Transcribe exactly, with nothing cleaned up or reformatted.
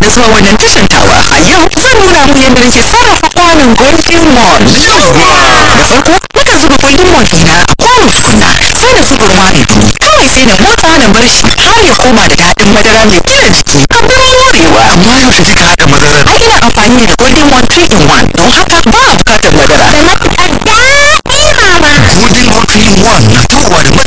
da zuwa wannan tashan tawa. A yau zan nuna muku yadda nake sarrafa kwanon Golden Mon. Da farko nakan zuba Golden Mon ɗina a kwano tukuna, sai na zuba ruwa mai dumi. Kawai sai na motsa na bar shi har ya koma da daɗin madara mai gina jiki kamar morewa. Amma yaushe kika haɗa madarar? Ai ina amfani da Golden Mon three in one don haka ba a buƙatar madara. Da matuƙar daɗi mama. Golden Mon three in one na fitowa da